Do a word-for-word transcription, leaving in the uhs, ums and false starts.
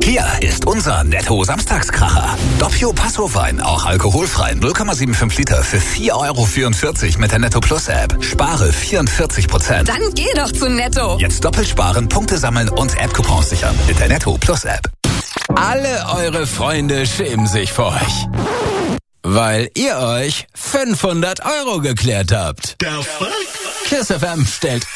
Hier ist unser Netto-Samstagskracher. Doppio Passo-Wein, auch alkoholfrei, null Komma fünfundsiebzig Liter für vier Euro vierundvierzig mit der Netto Plus App. Spare vierundvierzig Prozent. Dann geh doch zu Netto. Jetzt doppelt sparen, Punkte sammeln und App-Coupons sichern mit der Netto Plus App. Alle eure Freunde schämen sich vor euch, weil ihr euch fünfhundert Euro geklärt habt. Der Fuck? KISS F M stellt